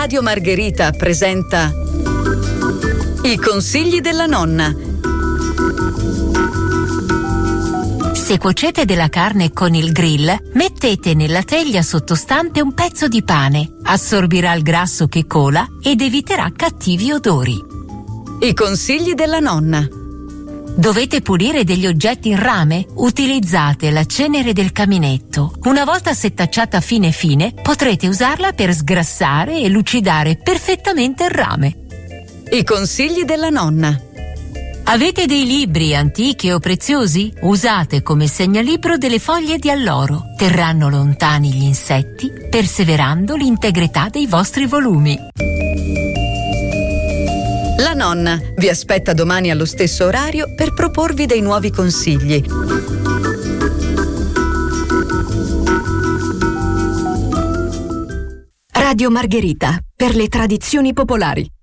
Radio Margherita presenta I consigli della nonna. Se cuocete della carne con il grill, mettete nella teglia sottostante un pezzo di pane. Assorbirà il grasso che cola ed eviterà cattivi odori. I consigli della nonna. Dovete pulire degli oggetti in rame? Utilizzate la cenere del caminetto. Una volta setacciata fine fine, potrete usarla per sgrassare e lucidare perfettamente il rame. I consigli della nonna. Avete dei libri antichi o preziosi? Usate come segnalibro delle foglie di alloro. Terranno lontani gli insetti, perseverando l'integrità dei vostri volumi. La nonna vi aspetta domani allo stesso orario per proporvi dei nuovi consigli. Radio Margherita, per le tradizioni popolari.